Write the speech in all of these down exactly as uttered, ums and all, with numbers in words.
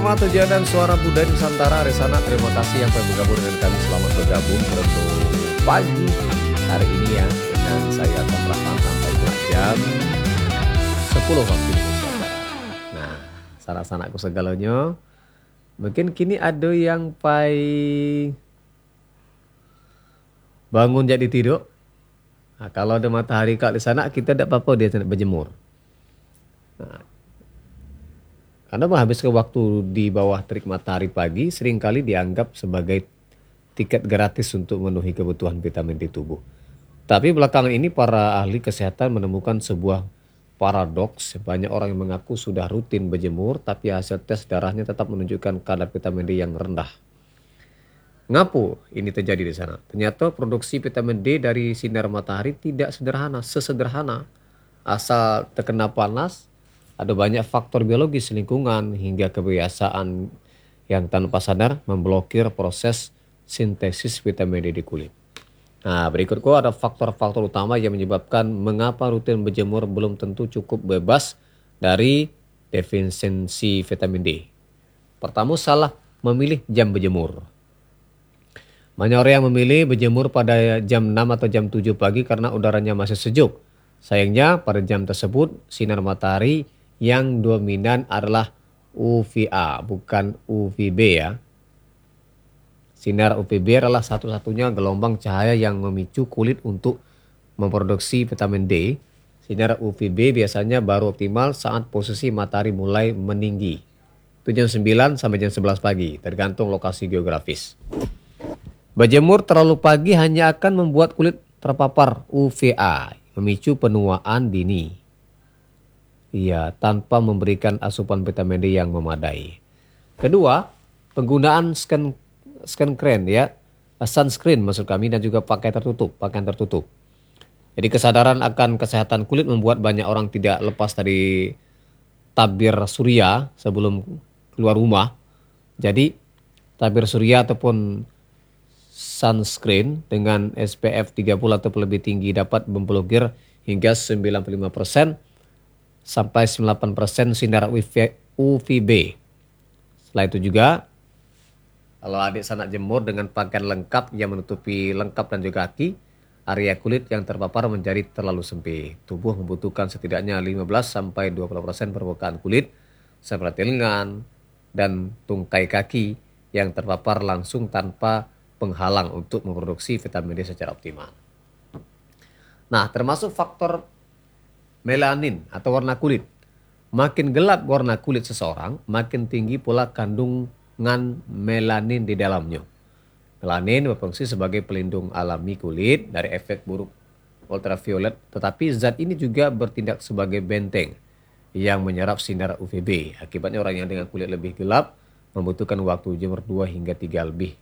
Nama, tujuan, dan suara budaya Nusantara Arisana. Terima kasih yang telah bergabung dengan kami. Selamat bergabung untuk pagi hari ini ya. Dan saya akan melakukan sampai jam sepuluh waktu Indonesia. Nah, sanak-sanakku segalanya. Mungkin kini ada yang pai bangun jadi tidur. Nah, kalau ada matahari kat di sana, kita tidak apa-apa dia tidak berjemur. Nah, Anda menghabiskan waktu di bawah terik matahari pagi seringkali dianggap sebagai tiket gratis untuk memenuhi kebutuhan vitamin di tubuh. Tapi belakangan ini para ahli kesehatan menemukan sebuah paradoks. Banyak orang yang mengaku sudah rutin berjemur, tapi hasil tes darahnya tetap menunjukkan kadar vitamin D yang rendah. Ngapu ini terjadi di sana? Ternyata produksi vitamin D dari sinar matahari tidak sederhana, sesederhana. Asal terkena panas, ada banyak faktor biologis, lingkungan, hingga kebiasaan yang tanpa sadar memblokir proses sintesis vitamin D di kulit. Nah, berikutku ada faktor-faktor utama yang menyebabkan mengapa rutin berjemur belum tentu cukup bebas dari defisiensi vitamin D. Pertama, salah memilih jam berjemur. Banyak orang yang memilih berjemur pada jam enam atau jam tujuh pagi karena udaranya masih sejuk. Sayangnya pada jam tersebut sinar matahari yang dominan adalah U V A, bukan U V B ya. Sinar U V B adalah satu-satunya gelombang cahaya yang memicu kulit untuk memproduksi vitamin D. Sinar U V B biasanya baru optimal saat posisi matahari mulai meninggi. Itu jam sembilan sampai jam sebelas pagi, tergantung lokasi geografis. Berjemur terlalu pagi hanya akan membuat kulit terpapar U V A, memicu penuaan dini. Iya, tanpa memberikan asupan vitamin D yang memadai. Kedua, penggunaan skin skin cream ya, sunscreen maksud kami, dan juga pakai tertutup, pakaian tertutup. Jadi kesadaran akan kesehatan kulit membuat banyak orang tidak lepas dari tabir surya sebelum keluar rumah. Jadi tabir surya ataupun sunscreen dengan S P F tiga puluh atau lebih tinggi dapat memblokir hingga sembilan puluh lima persen sampai sembilan puluh delapan persen sinar U V B. Setelah itu juga, kalau adik sanak jemur dengan pakaian lengkap yang menutupi lengkap dan juga kaki, area kulit yang terpapar menjadi terlalu sempit. Tubuh membutuhkan setidaknya lima belas sampai dua puluh persen permukaan kulit seperti lengan dan tungkai kaki yang terpapar langsung tanpa penghalang untuk memproduksi vitamin D secara optimal. Nah, termasuk faktor melanin atau warna kulit. Makin gelap warna kulit seseorang, makin tinggi pula kandungan melanin di dalamnya. Melanin berfungsi sebagai pelindung alami kulit dari efek buruk ultraviolet, tetapi zat ini juga bertindak sebagai benteng yang menyerap sinar U V B. Akibatnya orang yang dengan kulit lebih gelap membutuhkan waktu jemur dua hingga tiga lebih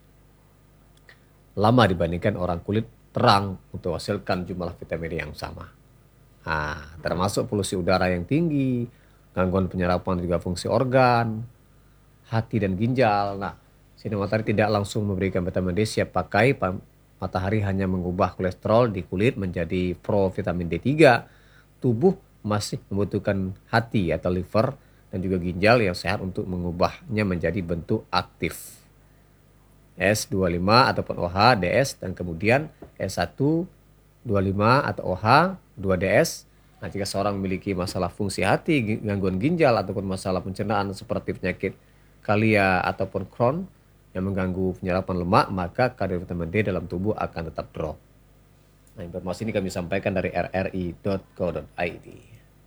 lama dibandingkan orang kulit terang untuk menghasilkan jumlah vitamin D yang sama. Nah, termasuk polusi udara yang tinggi, gangguan penyerapan juga fungsi organ, hati dan ginjal. Nah, sinar matahari tidak langsung memberikan vitamin D siap pakai. Matahari hanya mengubah kolesterol di kulit menjadi provitamin D tiga. Tubuh masih membutuhkan hati atau liver dan juga ginjal yang sehat untuk mengubahnya menjadi bentuk aktif. S dua puluh lima ataupun O H, D S, dan kemudian S satu, dua puluh lima atau O H, dua D S. Nah, jika seorang memiliki masalah fungsi hati, gangguan ginjal, ataupun masalah pencernaan seperti penyakit kalia ataupun Crohn yang mengganggu penyerapan lemak, maka kadar vitamin D dalam tubuh akan tetap drop. Nah, informasi ini kami sampaikan dari r r i dot co dot i d.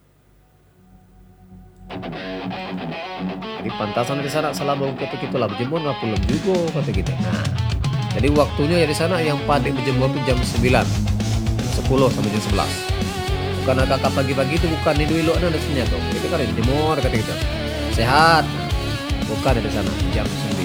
Jadi pantasan di sana salah bau ketik itulah berjemur nggak pulang juga kata kita. Nah, jadi waktunya ya di sana yang paling berjemur itu jam sembilan, sepuluh sampai jam sebelas. Bukan agak pagi-pagi itu bukan itu ilok ada sebenarnya tuh. Itu kan berjemur kata kita. Sehat. Bukan ada di sana jam sembilan.